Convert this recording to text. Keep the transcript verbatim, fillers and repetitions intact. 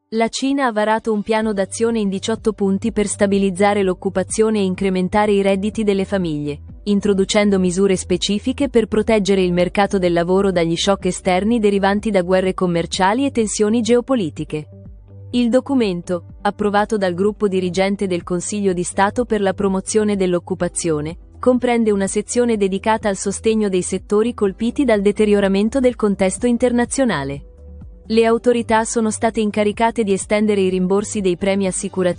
La Cina ha varato un piano d'azione in diciotto punti per stabilizzare l'occupazione e incrementare i redditi delle famiglie, introducendo misure specifiche per proteggere il mercato del lavoro dagli shock esterni derivanti da guerre commerciali e tensioni geopolitiche. Il documento, approvato dal gruppo dirigente del Consiglio di Stato per la promozione dell'occupazione, comprende una sezione dedicata al sostegno dei settori colpiti dal deterioramento del contesto internazionale. Le autorità sono state incaricate di estendere i rimborsi dei premi assicurativi